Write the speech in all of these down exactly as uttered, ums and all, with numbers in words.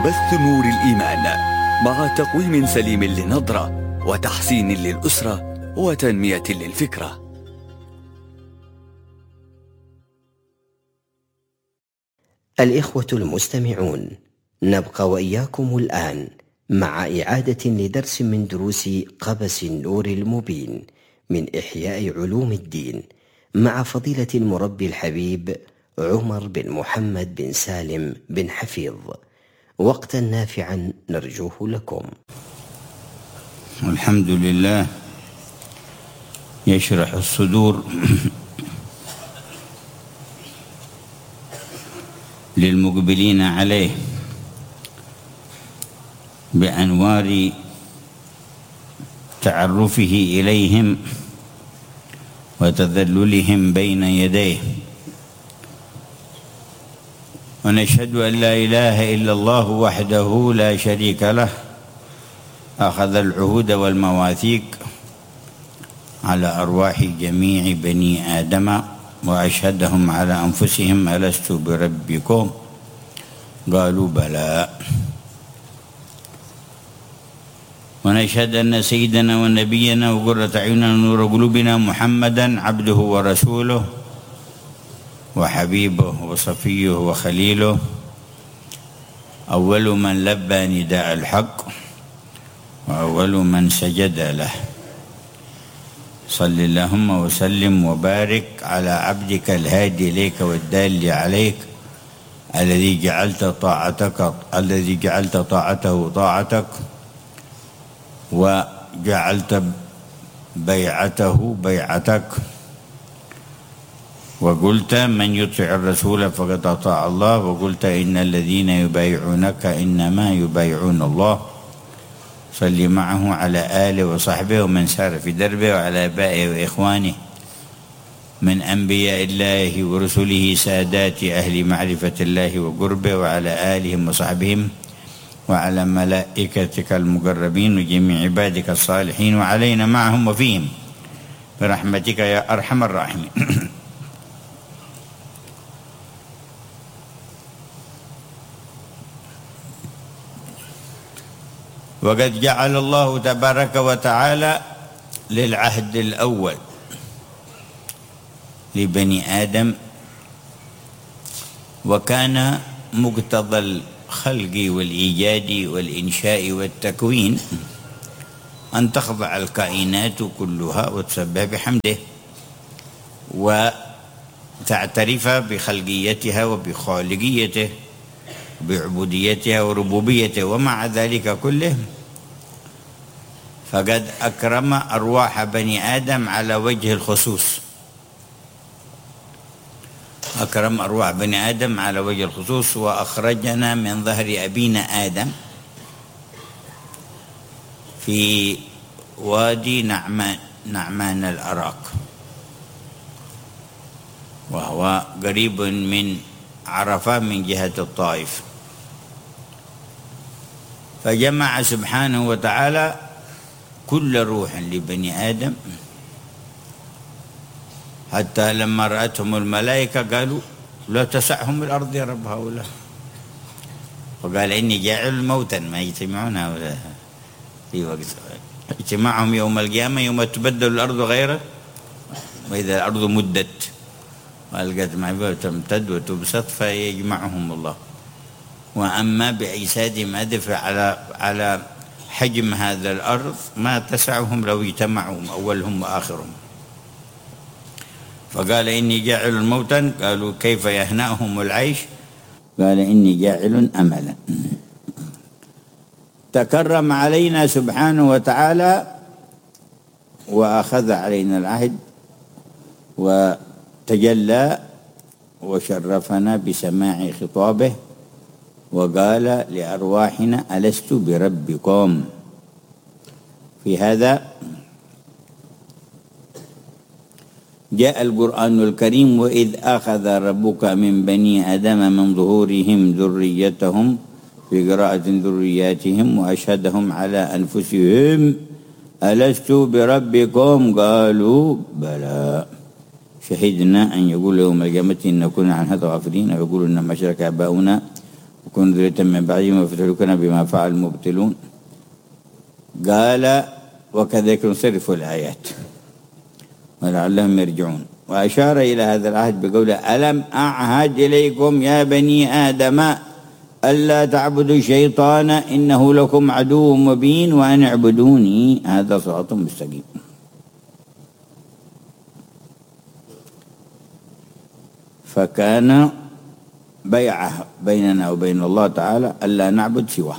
بث نور الإيمان مع تقويم سليم للنظرة وتحسين للأسرة وتنمية للفكرة. الإخوة المستمعون، نبقى وإياكم الآن مع إعادة لدرس من دروس قبس النور المبين من إحياء علوم الدين مع فضيلة المربي الحبيب عمر بن محمد بن سالم بن حفيظ. وقتا نافعا نرجوه لكم. الحمد لله يشرح الصدور للمقبلين عليه بأنوار تعرفه إليهم وتذللهم بين يديه، ونشهد أن لا إله إلا الله وحده لا شريك له أخذ العهود والمواثيق على أرواح جميع بني آدم وأشهدهم على أنفسهم ألست بربكم؟ قالوا بلى. ونشهد أن سيدنا ونبينا وقرة أعيننا ونور قلوبنا محمدا عبده ورسوله وحبيبه وصفيه وخليله، أول من لبى نداء الحق وأول من سجد له. صل اللهم وسلم وبارك على عبدك الهادي إليك والدال عليك الذي جعلت طاعتك الذي جعلت طاعته طاعتك وجعلت بيعته بيعتك، وقلت من يطع الرسول فقد أطاع الله، وقلت إن الذين يبايعونك إنما يبايعون الله. صل معه على آله وصحبه ومن سار في دربه وعلى آبائه وإخوانه من أنبياء الله ورسله سادات أهل معرفة الله وقربه، وعلى آلهم وصحبهم وعلى ملائكتك المقربين وجميع عبادك الصالحين وعلينا معهم وفيهم برحمتك يا أرحم الراحمين. وقد جعل الله تبارك وتعالى للعهد الأول لبني آدم، وكان مقتضى الخلق والإيجاد والإنشاء والتكوين أن تخضع الكائنات كلها وتسبح بحمده وتعترف بخلقيتها وبخالقيته بعبوديتها وربوبيته. ومع ذلك كله فقد أكرم أرواح بني آدم على وجه الخصوص، أكرم أرواح بني آدم على وجه الخصوص وأخرجنا من ظهر أبينا آدم في وادي نعمان نعمان الأراك، وهو قريب من عرفة من جهة الطائف. فجمع سبحانه وتعالى كل روح لبني آدم، حتى لما رأتهم الملائكة قالوا لا تسعهم الأرض يا رب هؤلاء، وقال إني جاعل موتا ما يجتمعون هؤلاء في وقت اجتماعهم يوم القيامة يوم تبدل الأرض غيره وإذا الأرض مدت وألقت معبئة تمتد وتبسط فيجمعهم الله. وأما بأجسادهم أدفع على على حجم هذا الأرض ما تسعهم لو اجتمعوا أولهم وآخرهم. فقال إني جاعل موتا، قالوا كيف يهنأهم العيش؟ قال إني جاعل أملا. تكرم علينا سبحانه وتعالى وأخذ علينا العهد وتجلى وشرفنا بسماع خطابه وقال لأرواحنا ألست بربكم. في هذا جاء القرآن الكريم وإذ أخذ ربك من بني آدم من ظهورهم ذريتهم، في قراءة ذرياتهم، وأشهدهم على أنفسهم ألست بربكم قالوا بلى شهدنا أن يقول يوم القيامة إن كنا عن هذا غافلين، ويقول إنما أشرك آباؤنا كن ذرية من بعدهم وفتهلكنا بما فعل المبطلون. قال وكذلك نصرف الآيات ولعلهم يرجعون. وأشار إلى هذا العهد بقوله ألم أعهد إليكم يا بني آدم ألا تعبدوا الشيطان إنه لكم عدو مبين وأن اعبدوني هذا صراط مستقيم. فكان بيعه بيننا وبين الله تعالى ألا نعبد سواه،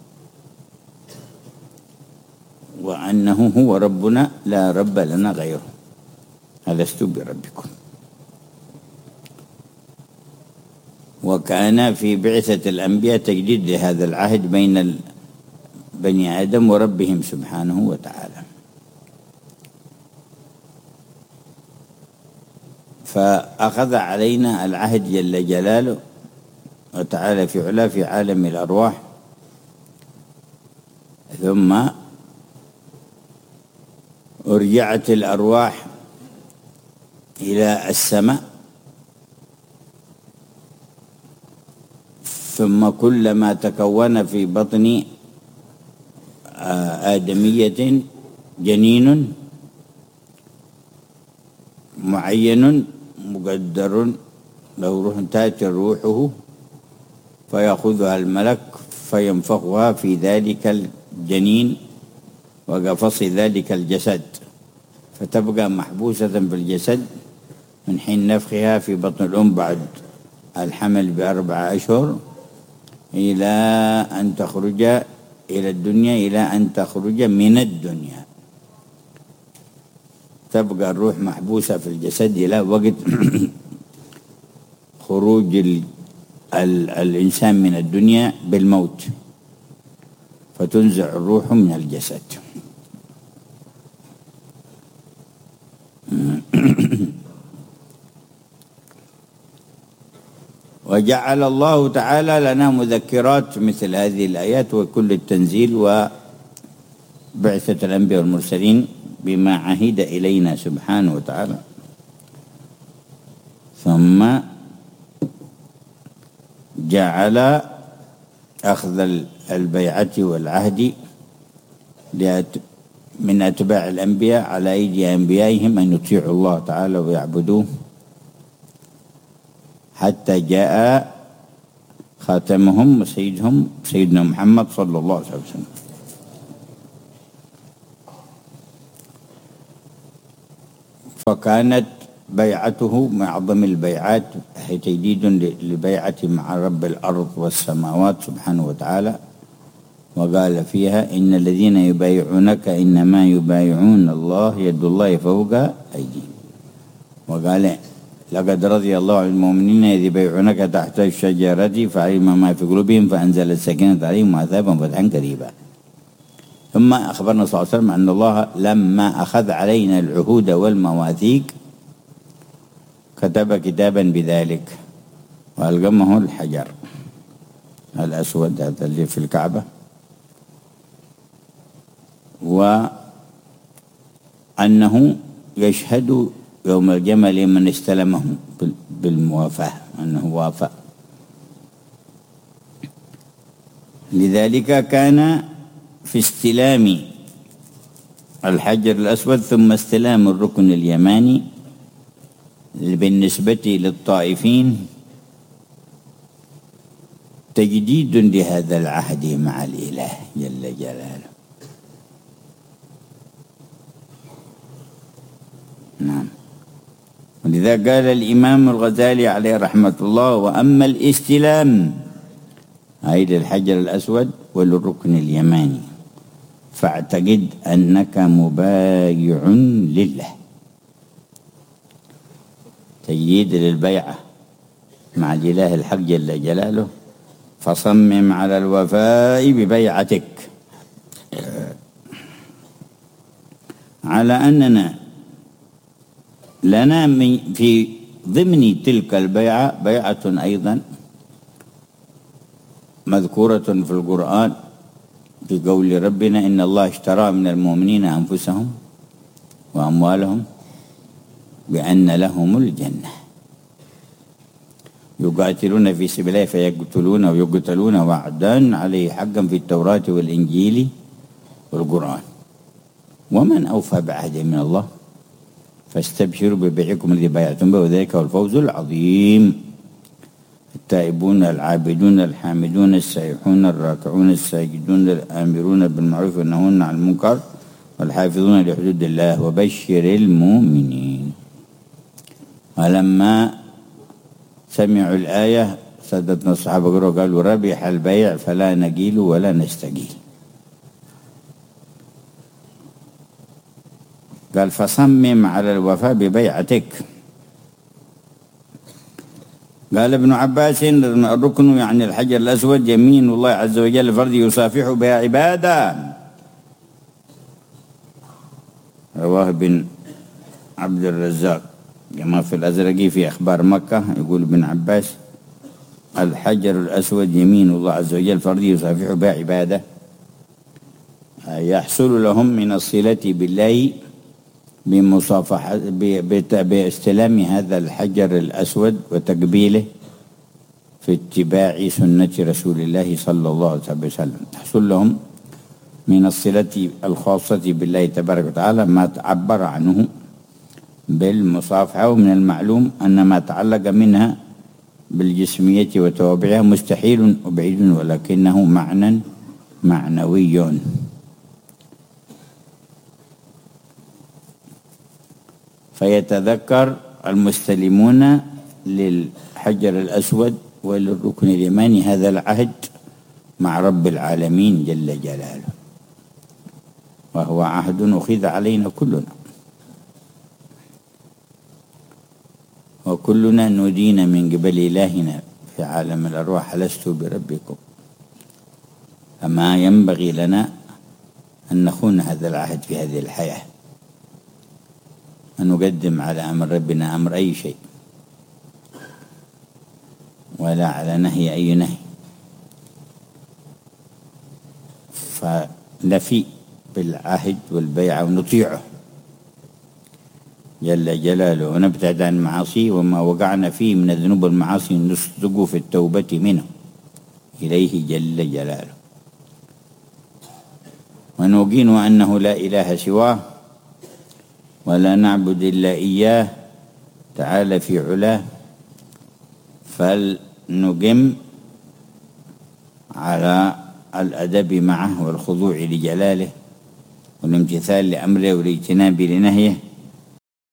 وأنه هو ربنا لا رب لنا غيره، ألست بربكم. وكان في بعثة الأنبياء تجديد لهذا العهد بين بني آدم وربهم سبحانه وتعالى. فأخذ علينا العهد جل جلاله وتعالى في علا في عالم الأرواح، ثم أرجعت الأرواح إلى السماء، ثم كلما تكون في بطن آدمية جنين معين مقدر له روح تأتي روحه فيأخذها الملك فينفخها في ذلك الجنين وقفص ذلك الجسد، فتبقى محبوسة في الجسد من حين نفخها في بطن الأم بعد الحمل بأربعة أشهر إلى أن تخرج إلى الدنيا، إلى أن تخرج من الدنيا. تبقى الروح محبوسة في الجسد إلى وقت خروج ال ال الإنسان من الدنيا بالموت، فتنزع الروح من الجسد. وجعل الله تعالى لنا مذكرات مثل هذه الآيات وكل التنزيل وبعثة الأنبياء والمرسلين بما عهد إلينا سبحانه وتعالى. ثم جعل أخذ البيعة والعهد من أتباع الأنبياء على أيدي أنبيائهم أن يطيعوا الله تعالى ويعبدوه حتى جاء خاتمهم وسيدهم سيدنا محمد صلى الله عليه وسلم. فكانت بيعته من أعظم البيعات، هي تجديد لبيعة مع رب الأرض والسماوات سبحانه وتعالى. وقال فيها إن الذين يبايعونك إنما يبايعون الله يد الله فوق أيديهم. وقال لقد رضي الله عن المؤمنين إذ يبايعونك تحت الشجرة فعلم ما في قلوبهم فأنزل السكينة عليهم وأثابهم فتحا قريبا. ثم أخبرنا صلى الله عليه وسلم أن الله لما أخذ علينا العهود والمواثيق كتب كتابا بذلك وألقمه الحجر الأسود هذا اللي في الكعبة، وأنه يشهد يوم الجمل من استلمه بالموافاة أنه وافى. لذلك كان في استلام الحجر الأسود ثم استلام الركن اليماني بالنسبة للطائفين تجديد لهذا العهد مع الإله جل جلاله. نعم. ولذا قال الإمام الغزالي عليه رحمة الله وأما الاستلام هاي للحجر الأسود وللركن اليماني فاعتقد أنك مبايع لله، تجديد للبيعة مع الإله الحق جل جلاله. فصمم على الوفاء ببيعتك على أننا لنا في ضمن تلك البيعة بيعة أيضا مذكورة في القرآن في قول ربنا إن الله اشترى من المؤمنين أنفسهم وأموالهم بأن لهم الجنة. يقاتلون في سبيل الله فيقتلون ويقتلون وعدا عليه حقا في التوراة والإنجيل والقرآن ومن أوفى بعهده من الله فاستبشروا ببيعكم الذي بايعتم به وذلك هو الفوز العظيم. التائبون العابدون الحامدون السائحون الراكعون الساجدون الآمرون بالمعروف والنهون عن المنكر والحافظون لحدود الله وبشر المؤمنين. ولما سمعوا الآية سادتنا الصحابة قالوا ربح البيع فلا نقيل ولا نستقيل. قال فصمم على الوفاء ببيعتك. قال ابن عباس الركن يعني الحجر الأسود يمين الله عز وجل فرد يصافح بها عباده. رواه ابن عبد الرزاق كما في الأزرقي في أخبار مكة. يقول ابن عباس الحجر الأسود يمين الله عز وجل فرد يصافح بها عباده يحصل لهم من الصلة بالله بمصافحة باستلام هذا الحجر الأسود وتقبيله في اتباع سنة رسول الله صلى الله عليه وسلم. يحصل لهم من الصلة الخاصة بالله تبارك وتعالى ما تعبر عنه بالمصافحة. ومن المعلوم أن ما تعلق منها بالجسمية وتوابعها مستحيل وبعيد ولكنه معنى معنوي. فيتذكر المستلمون للحجر الأسود وللركن اليماني هذا العهد مع رب العالمين جل جلاله، وهو عهد أخذ علينا كلنا، وكلنا ندين من قبل إلهنا في عالم الأرواح لست بربكم. فما ينبغي لنا أن نخون هذا العهد في هذه الحياة، أن نقدم على أمر ربنا أمر أي شيء ولا على نهي أي نهي. فنفي بالعهد والبيعة ونطيعه جل جلاله ونبتعد عن المعاصي وما وقعنا فيه من الذنوب والمعاصي نصدق في التوبة منه إليه جل جلاله، ونوقن أنه لا إله سواه ولا نعبد إلا إياه تعالى في علاه. فلنقم على الأدب معه والخضوع لجلاله والامتثال لأمره والاجتناب لنهيه